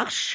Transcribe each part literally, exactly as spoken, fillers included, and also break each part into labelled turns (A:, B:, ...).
A: marche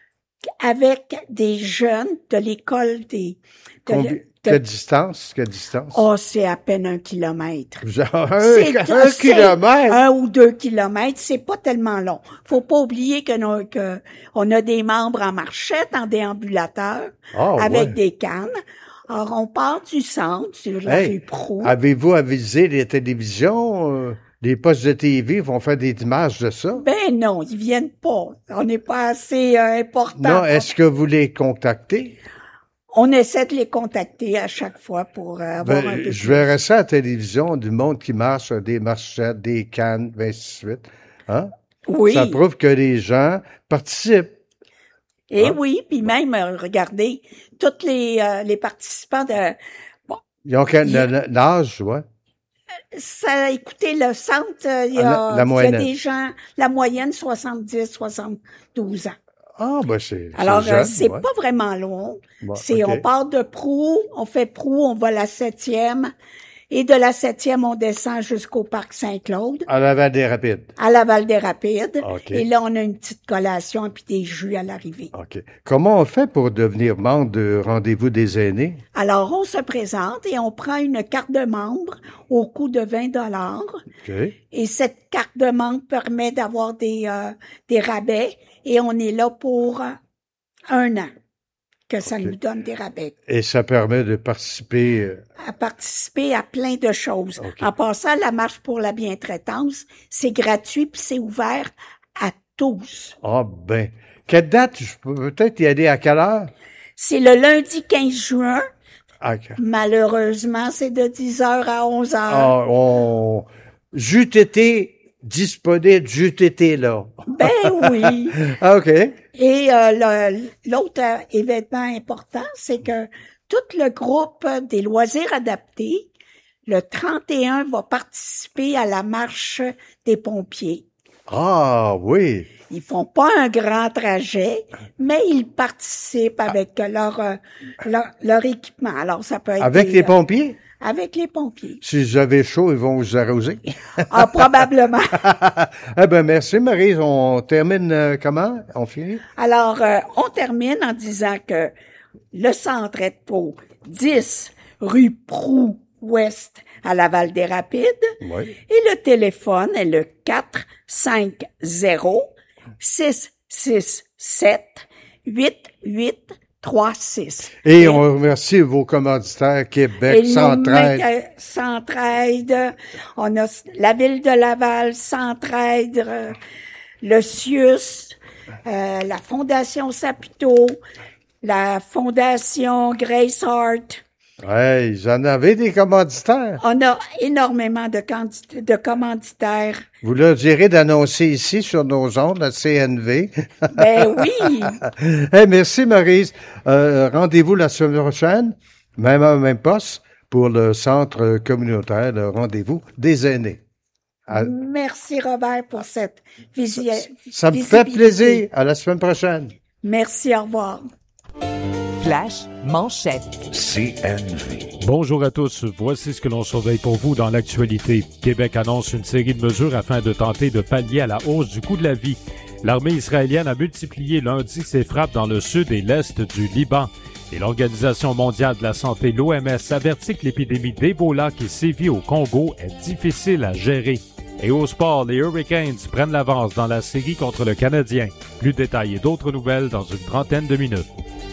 A: avec des jeunes de l'école des... De
B: Combien,
A: de,
B: quelle distance? Quelle distance?
A: Oh, c'est à peine un kilomètre.
B: Genre, un,
A: C'est,
B: un
A: c'est
B: kilomètre?
A: Un ou deux kilomètres, c'est pas tellement long. Faut pas oublier que, nos, que on a des membres en marchette, en déambulateur,
B: Oh,
A: avec
B: ouais.
A: des cannes. Alors, on part du centre, sur la
B: Hey,
A: rue Proulx.
B: avez-vous avisé les télévisions? euh, les postes de T V vont faire des images de ça?
A: Ben non, ils viennent pas. On n'est pas assez euh, important.
B: Non, est-ce que vous les contactez?
A: On essaie de les contacter à chaque fois pour euh, avoir
B: Ben,
A: un peu
B: je
A: plus.
B: verrais ça à la télévision, du monde qui marche sur des marchettes, des cannes, ainsi de suite. Hein?
A: Oui.
B: Ça prouve que les gens participent.
A: Et
B: hein?
A: oui, puis même, euh, regardez, tous les, euh, les participants de... Bon,
B: Ils ont quel
A: Il y a-
B: l'âge, ouais?
A: ça, écoutez, le centre, euh, il y a,
B: Ah, la- la
A: il y a
B: moyenne.
A: des gens, la moyenne soixante-dix, soixante-douze ans.
B: Ah, ben c'est
A: Alors,
B: c'est
A: euh,
B: jeune,
A: c'est
B: ouais.
A: pas vraiment long.
B: Bon,
A: C'est,
B: ok.
A: on part de Proulx, on fait Proulx, on va à la septième, et de la septième, on descend jusqu'au parc Saint-Claude,
B: À la Vallée-des-Rapides.
A: à la Val-des-Rapides.
B: OK.
A: Et là, on a une petite collation puis des jus à l'arrivée.
B: OK. Comment on fait pour devenir membre de Rendez-vous des aînés?
A: Alors, on se présente et on prend une carte de membre au coût de vingt dollars.
B: OK.
A: Et cette carte de membre permet d'avoir des, euh, des rabais et on est là pour euh, un an que ça
B: OK.
A: nous donne des rabais.
B: Et ça permet de participer. euh,
A: À participer à plein de choses.
B: OK.
A: En passant, la marche pour la bientraitance, c'est gratuit puis c'est ouvert à tous.
B: Ah, ben. Quelle date? Je peux peut-être y aller à quelle heure?
A: C'est le lundi quinze juin.
B: À que-
A: Malheureusement, c'est de dix heures à onze heures.
B: Ah, on... J'eût été disponible, j'eût été là.
A: Ben oui.
B: Ah, OK.
A: Et euh, le- l'autre euh, événement important, c'est que tout le groupe des loisirs adaptés, le trente et un, va participer à la marche des pompiers.
B: Ah, oui.
A: Ils font pas un grand trajet, mais ils participent avec leur euh, leur, leur équipement. Alors, ça peut être
B: Avec
A: des,
B: les
A: euh,
B: pompiers?
A: avec les pompiers.
B: Si vous avez chaud, ils vont vous arroser.
A: Ah, probablement.
B: eh ben, merci, Marie. On termine euh, comment? On finit?
A: Alors, euh, on termine en disant que le centre est au dix rue Proulx-Ouest à la Val-des-Rapides
B: Oui.
A: et le téléphone est le quatre cinq zéro six six sept huit huit trois six.
B: Et on remercie vos commanditaires Québec,
A: Et nos
B: Centraide.
A: maîtres, Centraide, on a la ville de Laval, Centraide, euh, le C I U S, euh, la Fondation Saputo, la Fondation Grace Hart.
B: Ouais, j'en avais des commanditaires.
A: On a énormément de, candid- de commanditaires.
B: Vous leur direz d'annoncer ici sur nos ondes, la C N V.
A: Ben oui,
B: Hey, merci, Maryse. Euh, rendez-vous la semaine prochaine, même à même poste, pour le centre communautaire, le rendez-vous des aînés. À-
A: merci Robert pour cette visi-
B: ça me fait
A: visibilité.
B: plaisir. À la semaine prochaine.
A: Merci, au revoir.
C: Flash manchette.
D: C N V.
E: Bonjour à tous. Voici ce que l'on surveille pour vous dans l'actualité. Québec annonce une série de mesures afin de tenter de pallier à la hausse du coût de la vie. L'armée israélienne a multiplié lundi ses frappes dans le sud et l'est du Liban. Et l'Organisation mondiale de la santé, l'O M S, avertit que l'épidémie d'Ebola qui sévit au Congo est difficile à gérer. Et au sport, les Hurricanes prennent l'avance dans la série contre le Canadien. Plus de détails et d'autres nouvelles dans une trentaine de minutes.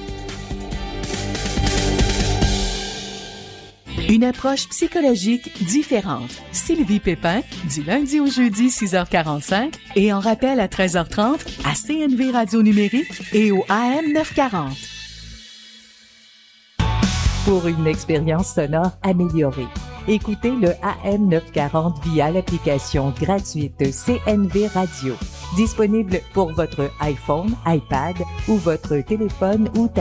C: Une approche psychologique différente. Sylvie Pépin, du lundi au jeudi, six heures quarante-cinq, et en rappel à treize heures trente, à C N V Radio Numérique et au A M neuf cent quarante. Pour une expérience sonore améliorée, écoutez le A M neuf cent quarante via l'application gratuite C N V Radio, disponible pour votre iPhone, iPad ou votre téléphone ou tablette.